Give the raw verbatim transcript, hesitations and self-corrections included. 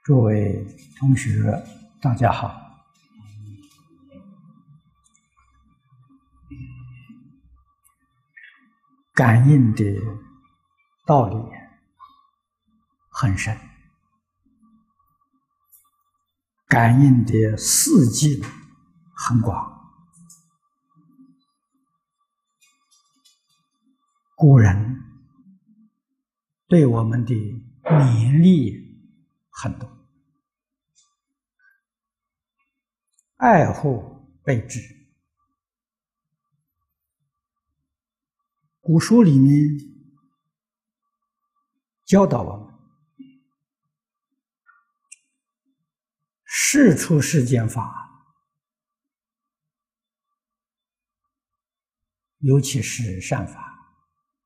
诸位同学，大家好。感应的道理很深，感应的事迹很广。古人对我们的勉励很多，爱护备至。古书里面教导我们，事出世间法，尤其是善法，